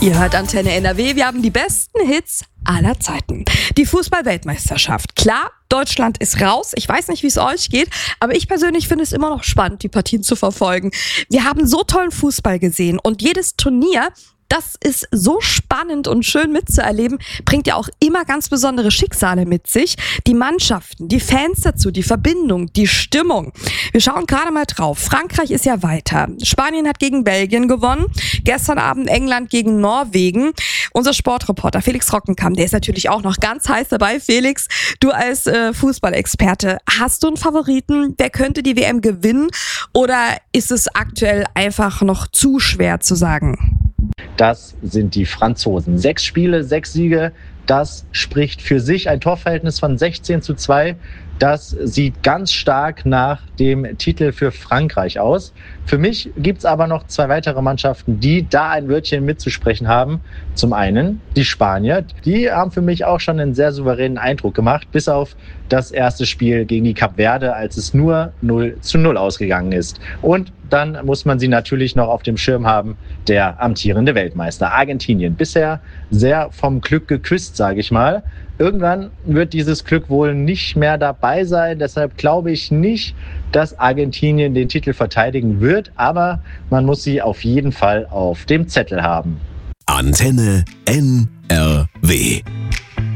Ihr hört Antenne NRW, wir haben die besten Hits aller Zeiten. Die Fußball-Weltmeisterschaft. Klar, Deutschland ist raus. Ich weiß nicht, wie es euch geht, aber ich persönlich finde es immer noch spannend, die Partien zu verfolgen. Wir haben so tollen Fußball gesehen und jedes Turnier, das ist so spannend und schön mitzuerleben, bringt ja auch immer ganz besondere Schicksale mit sich. Die Mannschaften, die Fans dazu, die Verbindung, die Stimmung. Wir schauen gerade mal drauf. Frankreich ist ja weiter. Spanien hat gegen Belgien gewonnen. Gestern Abend England gegen Norwegen. Unser Sportreporter Felix Rockenkamp, der ist natürlich auch noch ganz heiß dabei. Felix, du als Fußballexperte, hast du einen Favoriten? Wer könnte die WM gewinnen? Oder ist es aktuell einfach noch zu schwer zu sagen? Das sind die Franzosen. 6 Spiele, 6 Siege, das spricht für sich. Ein Torverhältnis von 16:2. Das sieht ganz stark nach dem Titel für Frankreich aus. Für mich gibt es aber noch 2 weitere Mannschaften, die da ein Wörtchen mitzusprechen haben. Zum einen die Spanier. Die haben für mich auch schon einen sehr souveränen Eindruck gemacht, bis auf das erste Spiel gegen die Kap Verde, als es nur 0:0 ausgegangen ist. Und dann muss man sie natürlich noch auf dem Schirm haben, der amtierende Weltmeister Argentinien. Bisher sehr vom Glück geküsst, sage ich mal. Irgendwann wird dieses Glück wohl nicht mehr dabei sein. Deshalb glaube ich nicht, dass Argentinien den Titel verteidigen wird. Aber man muss sie auf jeden Fall auf dem Zettel haben. Antenne NRW.